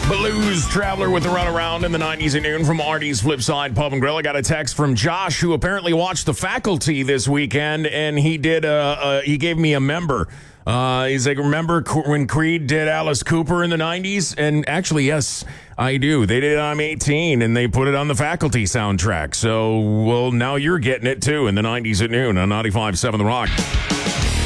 Blues Traveler with the runaround in the 90s at noon from Artie's Flipside Pub and Grill. I got a text from Josh, who apparently watched The Faculty this weekend, and he did he gave me a member. He's like, remember when Creed did Alice Cooper in the 90s? And actually, yes, I do. They did I'm 18, and they put it on the Faculty soundtrack. So, well, now you're getting it, too, in the 90s at noon on 95.7 The Rock.